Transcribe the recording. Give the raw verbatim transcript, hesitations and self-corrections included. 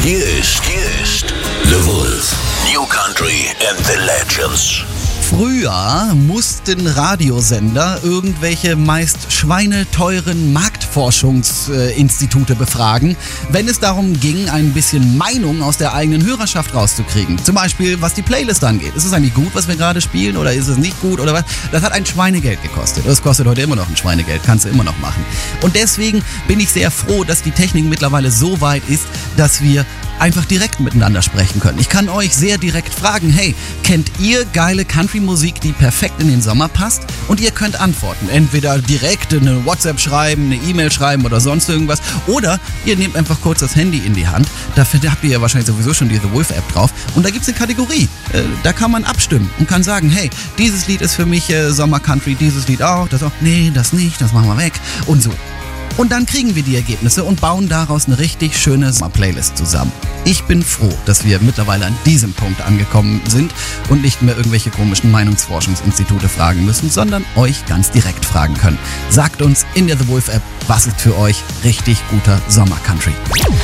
Hier ist, hier ist The Wolf. New Country and the Legends. Früher mussten Radiosender irgendwelche meist schweineteuren Marktforschungsinstitute befragen, wenn es darum ging, ein bisschen Meinung aus der eigenen Hörerschaft rauszukriegen. Zum Beispiel, was die Playlist angeht. Ist es eigentlich gut, was wir gerade spielen, oder ist es nicht gut oder was? Das hat ein Schweinegeld gekostet. Das kostet heute immer noch ein Schweinegeld, kannst du immer noch machen. Und deswegen bin ich sehr froh, dass die Technik mittlerweile so weit ist, dass wir einfach direkt miteinander sprechen können. Ich kann euch sehr direkt fragen, hey, kennt ihr geile Country-Musik, die perfekt in den Sommer passt? Und ihr könnt antworten. Entweder direkt eine WhatsApp schreiben, eine E-Mail schreiben oder sonst irgendwas. Oder ihr nehmt einfach kurz das Handy in die Hand. Dafür habt ihr ja wahrscheinlich sowieso schon die The Wolf-App drauf. Und da gibt es eine Kategorie. Äh, da kann man abstimmen und kann sagen, hey, dieses Lied ist für mich äh, Sommer-Country, dieses Lied auch, das auch. Nee, das nicht, das machen wir weg. Und so. Und dann kriegen wir die Ergebnisse und bauen daraus eine richtig schöne Sommer-Playlist zusammen. Ich bin froh, dass wir mittlerweile an diesem Punkt angekommen sind und nicht mehr irgendwelche komischen Meinungsforschungsinstitute fragen müssen, sondern euch ganz direkt fragen können. Sagt uns in der The Wolf App, was ist für euch richtig guter Sommer-Country.